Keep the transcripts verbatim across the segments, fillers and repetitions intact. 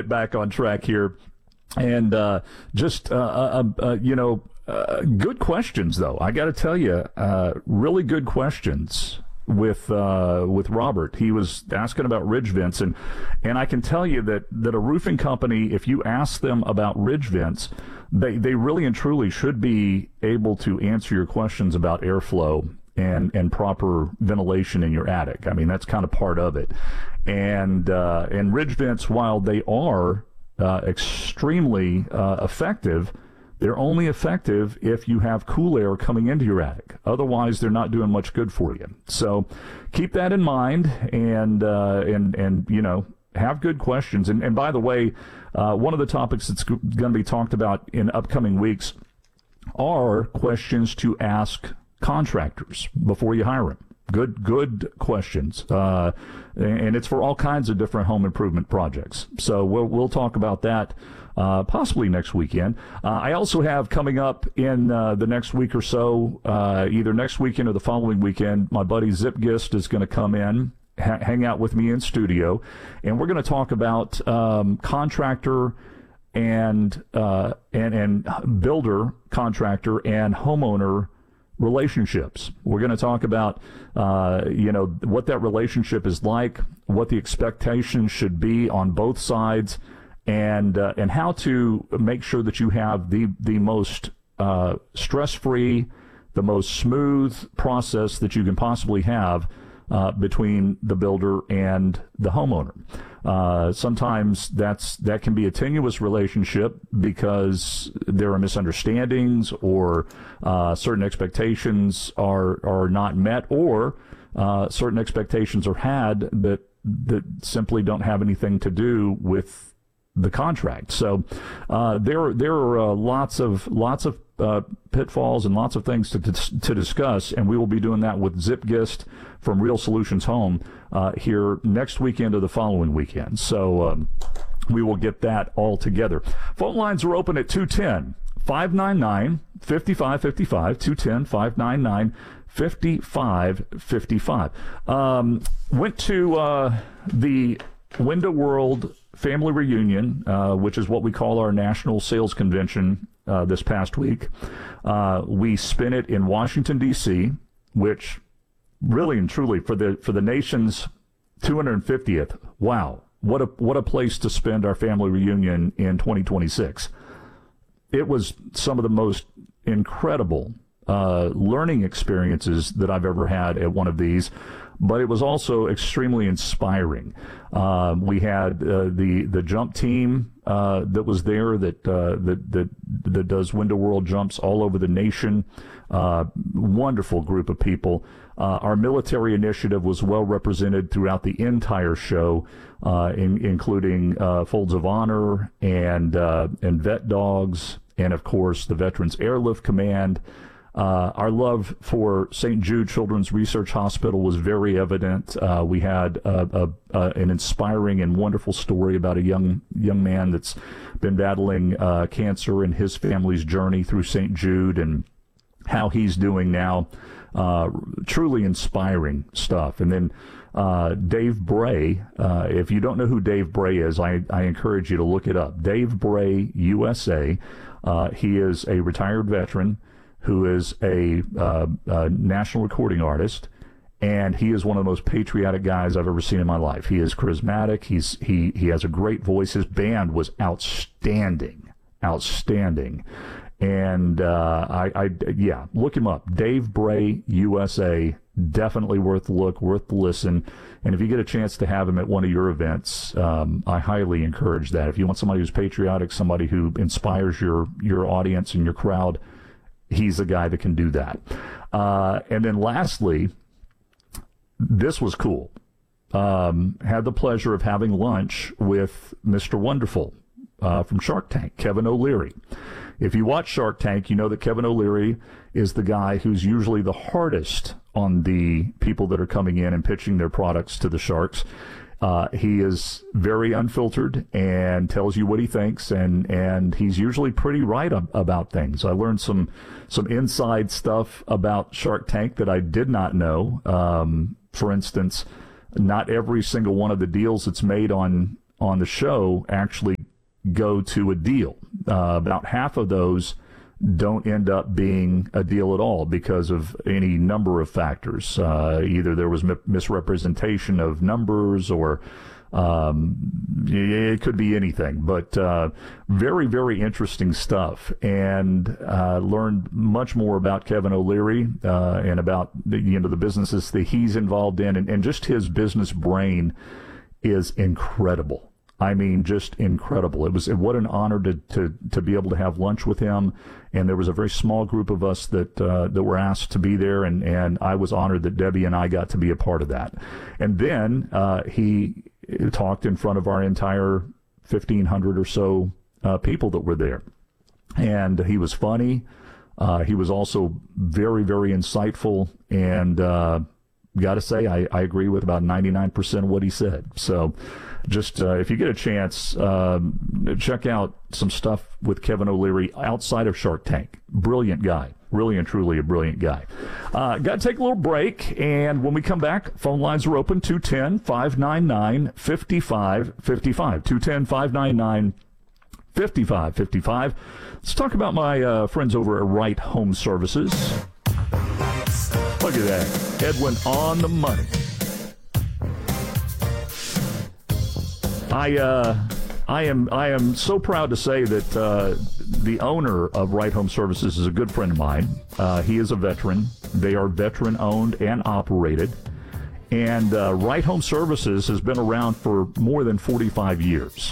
get back on track here. And uh, just, uh, uh, uh, you know, uh, good questions, though. I got to tell you, uh, really good questions with uh, with Robert. He was asking about ridge vents. And, and I can tell you that, that a roofing company, if you ask them about ridge vents, they, they really and truly should be able to answer your questions about airflow and, and proper ventilation in your attic. I mean, that's kind of part of it. And, uh, and ridge vents, while they are Uh, extremely uh, effective, they're only effective if you have cool air coming into your attic. Otherwise, they're not doing much good for you. So keep that in mind, and uh, and and you know, have good questions. And and by the way, uh, one of the topics that's going to be talked about in upcoming weeks are questions to ask contractors before you hire them. Good, good questions, uh, and it's for all kinds of different home improvement projects. So we'll we'll talk about that uh, possibly next weekend. Uh, I also have coming up in uh, the next week or so, uh, either next weekend or the following weekend, my buddy Zip Gist is going to come in, ha- hang out with me in studio, and we're going to talk about um, contractor and uh, and and builder, contractor, and homeowner relationships. We're going to talk about, uh, you know, what that relationship is like, what the expectations should be on both sides, and uh, and how to make sure that you have the the most uh, stress-free, the most smooth process that you can possibly have uh, between the builder and the homeowner. Uh, sometimes that's that can be a tenuous relationship because there are misunderstandings, or uh, certain expectations are are not met, or uh, certain expectations are had that that simply don't have anything to do with the contract. So uh, there there are uh, lots of lots of uh, pitfalls and lots of things to, to to discuss, and we will be doing that with Zip Gist from Real Solutions Home uh, here next weekend or the following weekend. So um, we will get that all together. Phone lines are open at two one zero, five nine nine, five five five five, two one zero, five nine nine, five five five five. Um, went to uh, the Window World Family Reunion, uh, which is what we call our national sales convention uh, this past week. Uh, we spent it in Washington, D C, which really and truly for the for the nation's two hundred fiftieth, wow, what a what a place to spend our family reunion in twenty twenty-six. It was some of the most incredible uh, learning experiences that I've ever had at one of these, but it was also extremely inspiring. Uh, we had uh, the the jump team uh, that was there that uh, that that that does Window World jumps all over the nation. Uh, wonderful group of people. Uh, our military initiative was well represented throughout the entire show, uh, in, including uh, Folds of Honor and uh, and vet dogs, and of course the Veterans Airlift Command. Uh, our love for Saint Jude Children's Research Hospital was very evident. Uh, we had a, a, a, an inspiring and wonderful story about a young young man that's been battling uh, cancer and his family's journey through Saint Jude and how he's doing now. Uh, truly inspiring stuff. And then uh, Dave Bray, uh, if you don't know who Dave Bray is, I, I encourage you to look it up. Dave Bray, U S A. Uh, he is a retired veteran who is a, uh, a national recording artist, and he is one of the most patriotic guys I've ever seen in my life. He is charismatic. He's he he has a great voice. His band was outstanding, outstanding. And uh, I, I, yeah, look him up. Dave Bray, U S A. Definitely worth the look, worth the listen. And if you get a chance to have him at one of your events, um, I highly encourage that. If you want somebody who's patriotic, somebody who inspires your your audience and your crowd, he's the guy that can do that. Uh, and then lastly, this was cool. Um, had the pleasure of having lunch with Mister Wonderful uh, from Shark Tank, Kevin O'Leary. If you watch Shark Tank, you know that Kevin O'Leary is the guy who's usually the hardest on the people that are coming in and pitching their products to the sharks. Uh, he is very unfiltered and tells you what he thinks, and, and he's usually pretty right ab- about things. I learned some some inside stuff about Shark Tank that I did not know. Um, for instance, not every single one of the deals that's made on on the show actually go to a deal. Uh, about half of those don't end up being a deal at all because of any number of factors. Uh, either there was m- misrepresentation of numbers, or um, it could be anything. But uh, very, very interesting stuff, and uh, learned much more about Kevin O'Leary uh, and about the, you know the businesses that he's involved in, and, and just his business brain is incredible. I mean, just incredible. It was what an honor to, to, to be able to have lunch with him. And there was a very small group of us that uh, that were asked to be there, and, and I was honored that Debbie and I got to be a part of that. And then uh, he talked in front of our entire fifteen hundred or so uh, people that were there. And he was funny. Uh, he was also very, very insightful, and uh, got to say, I, I agree with about ninety-nine percent of what he said. So just uh, if you get a chance, uh, check out some stuff with Kevin O'Leary outside of Shark Tank. Brilliant guy. Really and truly a brilliant guy. Uh, got to take a little break, and when we come back, phone lines are open, two one zero, five nine nine, five five five five, two one zero, five nine nine, five five five five. Let's talk about my uh, friends over at Wright Home Services. Look at that. Edwin on the money. I uh, I am I am so proud to say that uh, the owner of Wright Home Services is a good friend of mine. Uh, he is a veteran. They are veteran-owned and operated. And uh, Wright Home Services has been around for more than forty-five years.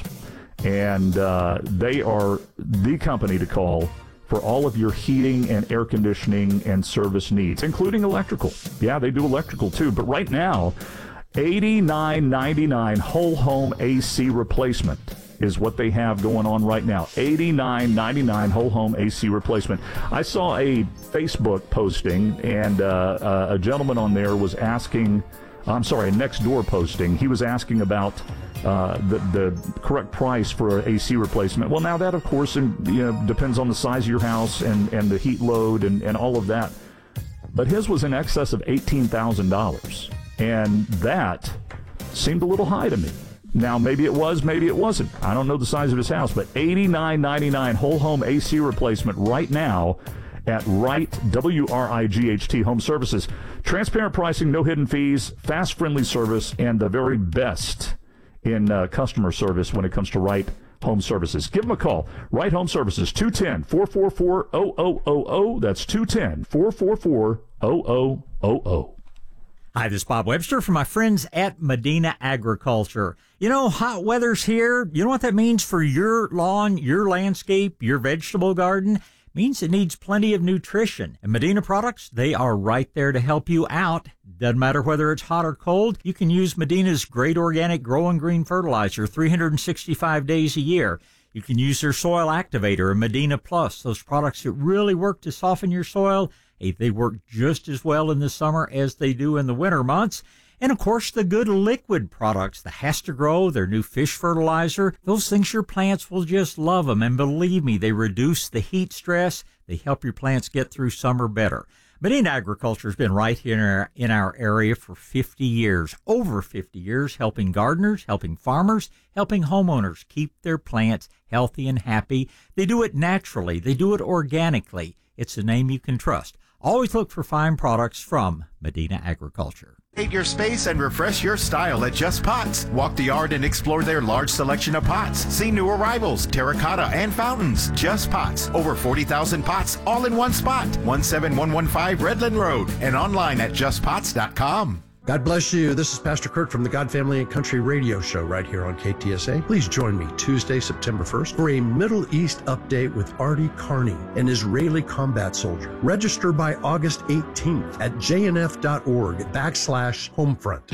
And uh, they are the company to call for all of your heating and air conditioning and service needs, including electrical. Yeah, they do electrical too. But right now, eighty-nine ninety-nine whole home A C replacement is what they have going on right now. eighty-nine ninety-nine whole home A C replacement. I saw a Facebook posting, and uh, uh, a gentleman on there was asking, I'm sorry, a Nextdoor posting. He was asking about uh, the, the correct price for an A C replacement. Well, now that, of course, in, you know, depends on the size of your house and, and the heat load and, and all of that. But his was in excess of eighteen thousand dollars. And that seemed a little high to me. Now, maybe it was, maybe it wasn't. I don't know the size of his house, but eighty-nine ninety-nine whole home A C replacement right now at Wright, W R I G H T Home Services. Transparent pricing, no hidden fees, fast, friendly service, and the very best in uh, customer service when it comes to Wright Home Services. Give them a call. Wright Home Services, two one zero, four four four, zero zero zero zero. That's two one zero, four four four, zero zero zero zero. Hi, this is Bob Webster from my friends at Medina Agriculture. You know, hot weather's here. You know what that means for your lawn, your landscape, your vegetable garden? It means it needs plenty of nutrition. And Medina products, they are right there to help you out. Doesn't matter whether it's hot or cold. You can use Medina's great organic Grow and Green fertilizer three hundred sixty-five days a year. You can use their Soil Activator and Medina Plus, those products that really work to soften your soil. Hey, they work just as well in the summer as they do in the winter months. And, of course, the good liquid products, the Has to Grow, their new fish fertilizer, those things your plants will just love them. And believe me, they reduce the heat stress. They help your plants get through summer better. Medina Agriculture has been right here in our, in our area for fifty years, over fifty years, helping gardeners, helping farmers, helping homeowners keep their plants healthy and happy. They do it naturally. They do it organically. It's a name you can trust. Always look for fine products from Medina Agriculture. Create your space and refresh your style at Just Pots. Walk the yard and explore their large selection of pots. See new arrivals, terracotta, and fountains. Just Pots. Over forty thousand pots all in one spot. one seven one one five Redland Road and online at just pots dot com. God bless you. This is Pastor Kurt from the God Family and Country Radio Show right here on K T S A. Please join me Tuesday, September first for a Middle East update with Artie Carney, an Israeli combat soldier. Register by August eighteenth at j n f dot org backslash homefront.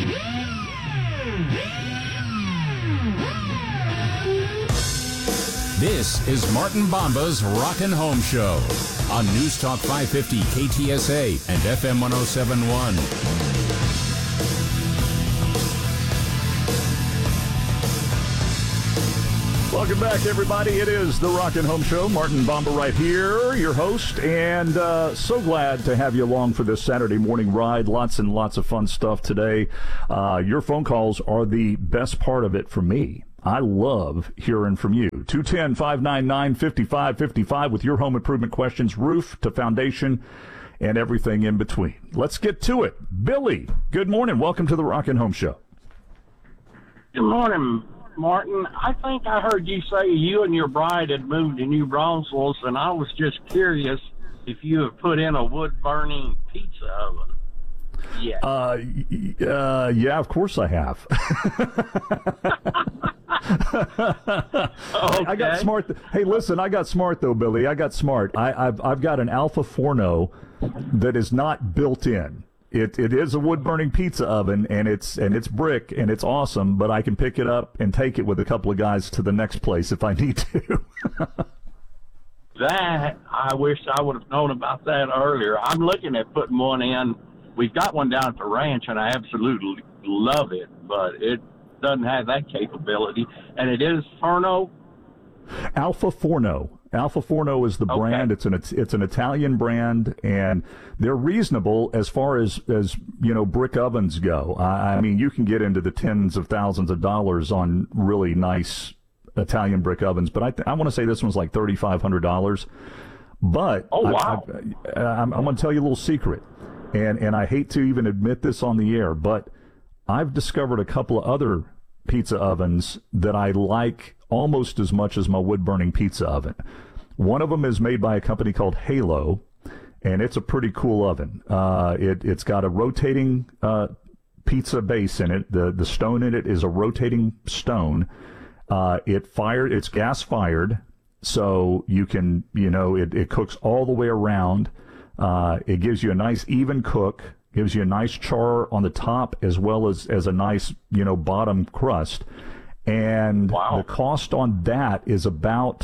This is Martin Bomba's Rockin' Home Show on News Talk five fifty K T S A and F M one oh seven point one. Welcome back, everybody. It is the Rockin' Home Show. Martin Bomba right here, your host, and uh, so glad to have you along for this Saturday morning ride. Lots and lots of fun stuff today. Uh, your phone calls are the best part of it for me. I love hearing from you. two one zero, five nine nine, five five five five with your home improvement questions, roof to foundation, and everything in between. Let's get to it. Billy, good morning. Welcome to the Rockin' Home Show. Good morning, Martin. I think I heard you say you and your bride had moved to New Braunfels, and I was just curious if you have put in a wood-burning pizza oven. Yeah. Uh, uh, yeah, of course I have. Okay. I got smart. Th- hey, listen, I got smart though, Billy. I got smart. I, I've I've got an Alpha Forno that is not built in. It it is a wood burning pizza oven, and it's and it's brick, and it's awesome. But I can pick it up and take it with a couple of guys to the next place if I need to. That, I wish I would have known about that earlier. I'm looking at putting one in. We've got one down at the ranch, and I absolutely love it, but it doesn't have that capability. And it is Forno? Alpha Forno. Alpha Forno is the Okay. brand. It's an it's, it's an Italian brand, and they're reasonable as far as, as you know, brick ovens go. I, I mean, you can get into the tens of thousands of dollars on really nice Italian brick ovens, but I th- I want to say this one's like thirty-five hundred dollars. But Oh, I- wow. I, I, I'm, I'm going to tell you a little secret, and and I hate to even admit this on the air, but I've discovered a couple of other pizza ovens that I like almost as much as my wood-burning pizza oven. One of them is made by a company called Halo, and it's a pretty cool oven. Uh, it, it's got a rotating uh, pizza base in it. The, the stone in it is a rotating stone. Uh, it fired. It's gas-fired, so you can, you know, it, it cooks all the way around. Uh, it gives you a nice even cook. Gives you a nice char on the top as well as, as a nice, you know, bottom crust. And Wow. the cost on that is about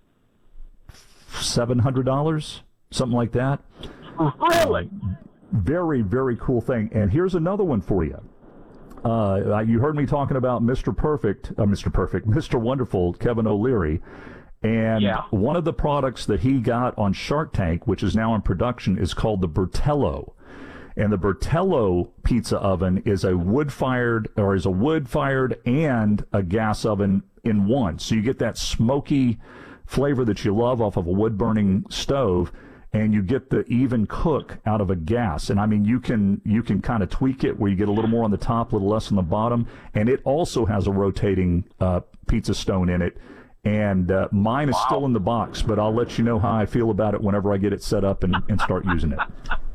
seven hundred dollars, something like that. Really? Very, very cool thing. And here's another one for you. Uh, you heard me talking about Mister Perfect, uh, Mister Perfect, Mister Wonderful, Kevin O'Leary. And Yeah. one of the products that he got on Shark Tank, which is now in production, is called the Bertello. And the Bertello pizza oven is a wood-fired, or is a wood-fired and a gas oven in one. So you get that smoky flavor that you love off of a wood-burning stove, and you get the even cook out of a gas. And I mean, you can you can kind of tweak it where you get a little more on the top, a little less on the bottom. And it also has a rotating uh, pizza stone in it. And uh, mine is Wow. still in the box, but I'll let you know how I feel about it whenever I get it set up and, and start using it.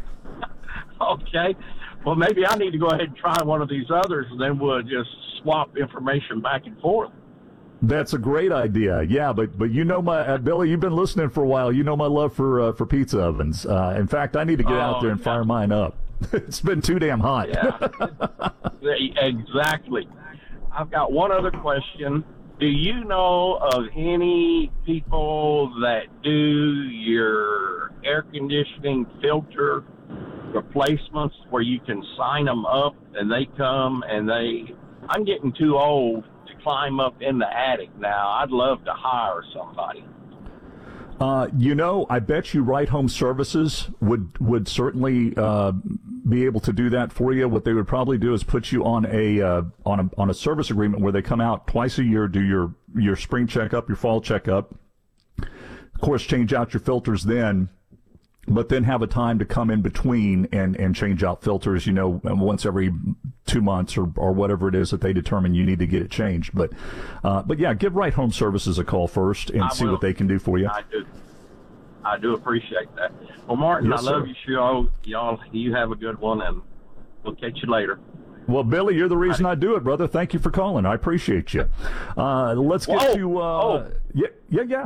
Okay. Well, maybe I need to go ahead and try one of these others, and then we'll just swap information back and forth. That's a great idea. Yeah, but but you know my uh, Billy, you've been listening for a while. You know my love for uh, for pizza ovens. Uh, in fact, I need to get Oh, out there and yeah. fire mine up. It's been too damn hot. Yeah. Exactly. I've got one other question. Do you know of any people that do your air conditioning filter replacements where you can sign them up and they come and they... I'm getting too old to climb up in the attic now. I'd love to hire somebody. Uh, you know, I bet you Right Home Services would would certainly uh, be able to do that for you. What they would probably do is put you on a uh, on a on a service agreement where they come out twice a year, do your your spring checkup, your fall checkup. Of course, change out your filters then, but then have a time to come in between and, and change out filters, you know, once every two months or, or whatever it is that they determine you need to get it changed. But, uh, but yeah, give Right Home Services a call first and I see will. what they can do for you. I do. I do appreciate that. Well, Martin, Yes, I love sir. your show. Y'all, you have a good one, and we'll catch you later. Well, Billy, you're the reason I do it, brother. Thank you for calling. I appreciate you. Uh, let's get Whoa. to, uh, Oh. yeah, yeah, yeah.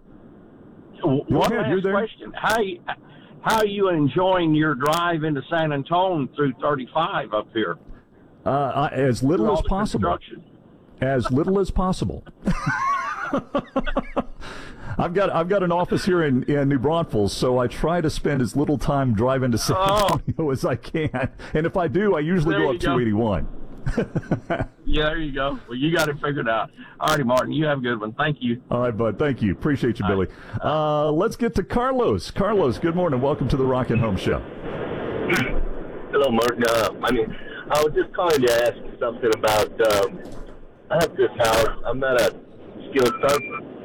One Go ahead, last you're there. question. How you, how are you enjoying your drive into San Antonio through thirty-five up here? Uh, I, as little Through all as the possible. construction? As little as possible. I've got I've got an office here in, in New Braunfels, so I try to spend as little time driving to San Oh. Antonio as I can. And if I do, I usually There go you up go. two eighty-one. Yeah, there you go. Well, you got it figured out. All righty, Martin, you have a good one. Thank you. All right, bud. Thank you. Appreciate you, Billy. Uh, let's get to Carlos. Carlos, good morning. Welcome to the Rockin' Home Show. Hello, Martin. Uh, I mean, I was just calling to ask you something about um, I have this house. I'm not a skilled person.